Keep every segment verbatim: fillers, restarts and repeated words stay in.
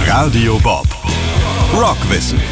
Radio Bob. Rockwissen.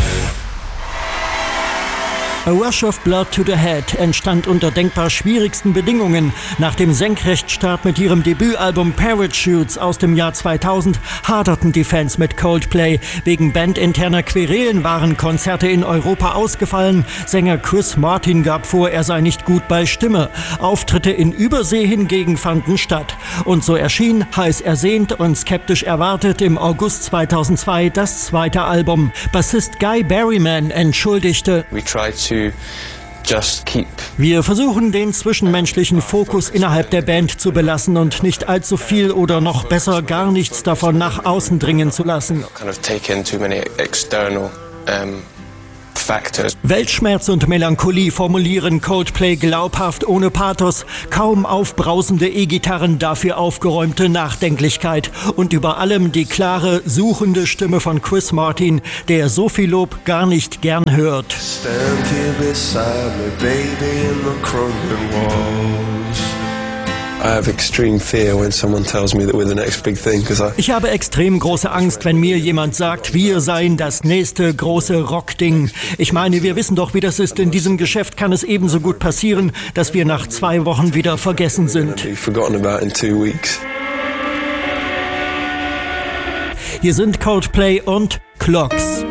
A Rush of Blood to the Head entstand unter denkbar schwierigsten Bedingungen. Nach dem Senkrechtstart mit ihrem Debütalbum Parachutes aus dem Jahr zweitausend haderten die Fans mit Coldplay. Wegen bandinterner Querelen waren Konzerte in Europa ausgefallen. Sänger Chris Martin gab vor, er sei nicht gut bei Stimme. Auftritte in Übersee hingegen fanden statt. Und so erschien, heiß ersehnt und skeptisch erwartet, im August zweitausendzwei das zweite Album. Bassist Guy Berryman entschuldigte: We tried to just keep Wir versuchen, den zwischenmenschlichen Fokus innerhalb der Band zu belassen und nicht allzu viel oder noch besser gar nichts davon nach außen dringen zu lassen. kind of take in too many external um, factors. Weltschmerz und Melancholie formulieren Coldplay glaubhaft, ohne Pathos. Kaum aufbrausende E-Gitarren, dafür aufgeräumte Nachdenklichkeit. Und über allem die klare, suchende Stimme von Chris Martin, der so viel Lob gar nicht gern hört. Stand here beside me, baby, in the crumbling walls. I have extreme fear when someone tells me that we're the next big thing, because I Ich habe extrem große Angst, wenn mir jemand sagt, wir seien das nächste große Rockding. Ich meine, wir wissen doch, wie das ist. In diesem Geschäft kann es ebenso gut passieren, dass wir nach zwei Wochen wieder vergessen sind. be forgotten about in two weeks. Hier sind Coldplay und Clocks.